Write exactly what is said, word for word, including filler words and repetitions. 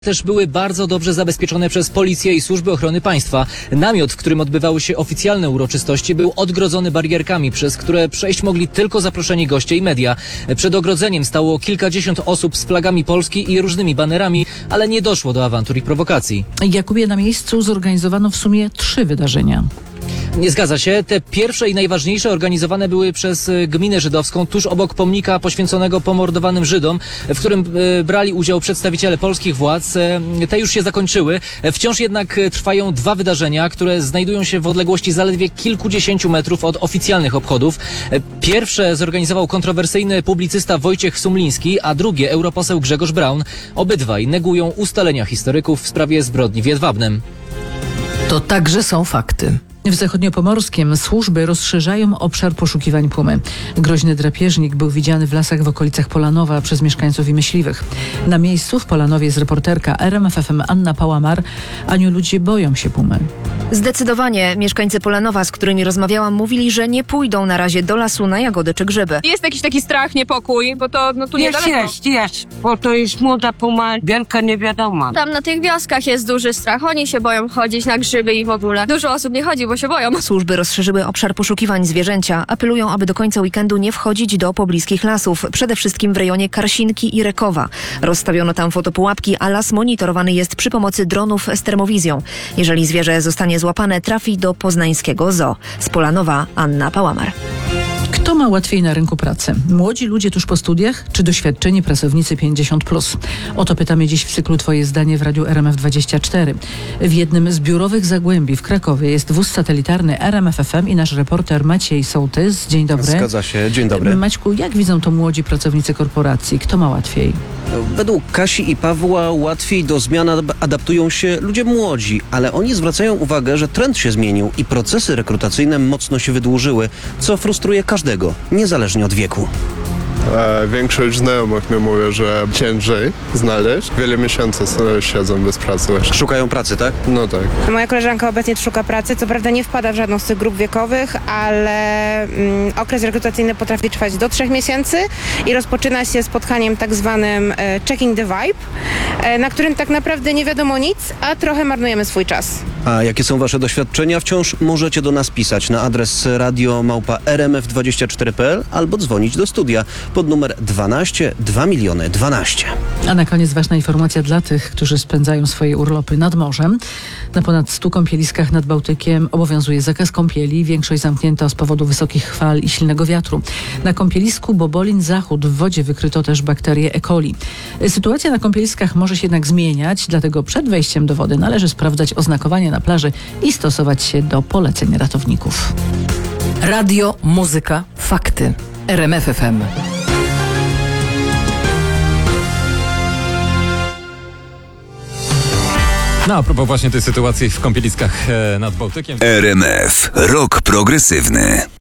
Też były bardzo dobrze zabezpieczone przez policję i służby ochrony państwa. Namiot, w którym odbywały się oficjalne uroczystości, był odgrodzony barierkami, przez które przejść mogli tylko zaproszeni goście i media. Przed ogrodzeniem stało kilkadziesiąt osób z flagami Polski i różnymi banerami, ale nie doszło do awantur i prowokacji. Jakubie, na miejscu zorganizowano w sumie trzy wydarzenia. Nie zgadza się. Te pierwsze i najważniejsze organizowane były przez gminę żydowską tuż obok pomnika poświęconego pomordowanym Żydom, w którym e, brali udział przedstawiciele polskich władz. E, te już się zakończyły. E, wciąż jednak trwają dwa wydarzenia, które znajdują się w odległości zaledwie kilkudziesięciu metrów od oficjalnych obchodów. E, pierwsze zorganizował kontrowersyjny publicysta Wojciech Sumliński, a drugie europoseł Grzegorz Braun. Obydwaj negują ustalenia historyków w sprawie zbrodni w Jedwabnem. To także są fakty. W zachodniopomorskiem służby rozszerzają obszar poszukiwań pumy. Groźny drapieżnik był widziany w lasach w okolicach Polanowa przez mieszkańców i myśliwych. Na miejscu w Polanowie jest reporterka R M F F M Anna Pałamar. Aniu, ludzie boją się pumy. Zdecydowanie. Mieszkańcy Polanowa, z którymi rozmawiałam, mówili, że nie pójdą na razie do lasu na jagody czy grzyby. Jest jakiś taki strach, niepokój, bo to no tu Jest, niedaleko. jest, jest, bo to jest młoda puma, wielka nie wiadomo. Tam na tych wioskach jest duży strach. Oni się boją chodzić na grzyby i w ogóle. Dużo osób nie chodzi, bo się boją. Służby rozszerzyły obszar poszukiwań zwierzęcia. Apelują, aby do końca weekendu nie wchodzić do pobliskich lasów. Przede wszystkim w rejonie Karsinki i Rekowa. Rozstawiono tam fotopułapki, a las monitorowany jest przy pomocy dronów z termowizją. Jeżeli zwierzę zostanie złapane, trafi do poznańskiego zoo. Z Polanowa Anna Pałamar. Kto ma łatwiej na rynku pracy? Młodzi ludzie tuż po studiach, czy doświadczeni pracownicy pięćdziesiąt plus? O to pytamy dziś w cyklu Twoje zdanie w Radiu R M F dwadzieścia cztery. W jednym z biurowych zagłębi w Krakowie jest wóz satelitarny R M F F M i nasz reporter Maciej Sołtys. Dzień dobry. Zgadza się. Dzień dobry. Maćku, jak widzą to młodzi pracownicy korporacji? Kto ma łatwiej? Według Kasi i Pawła łatwiej do zmian ad- adaptują się ludzie młodzi, ale oni zwracają uwagę, że trend się zmienił i procesy rekrutacyjne mocno się wydłużyły, co frustruje każdego, niezależnie od wieku. E, większość znajomych mi mówi, że ciężej znaleźć. Wiele miesięcy siedzą bez pracy. Szukają pracy, tak? No tak. Moja koleżanka obecnie szuka pracy, co prawda nie wpada w żadną z tych grup wiekowych, ale mm, okres rekrutacyjny potrafi trwać do trzech miesięcy i rozpoczyna się spotkaniem tak zwanym e, checking the vibe, e, na którym tak naprawdę nie wiadomo nic, a trochę marnujemy swój czas. A jakie są wasze doświadczenia? Wciąż możecie do nas pisać na adres radio małpa r m f dwadzieścia cztery kropka p l albo dzwonić do studia pod numer dwanaście dwa miliony dwanaście. A na koniec ważna informacja dla tych, którzy spędzają swoje urlopy nad morzem. Na ponad stu kąpieliskach nad Bałtykiem obowiązuje zakaz kąpieli. Większość zamknięta z powodu wysokich fal i silnego wiatru. Na kąpielisku Bobolin Zachód w wodzie wykryto też bakterię E. coli. Sytuacja na kąpieliskach może się jednak zmieniać, dlatego przed wejściem do wody należy sprawdzać oznakowanie na plaży i stosować się do poleceń ratowników. Radio, muzyka, fakty. R M F F M. No a propos właśnie tej sytuacji w kąpieliskach e, nad Bałtykiem. R M F. Rok progresywny.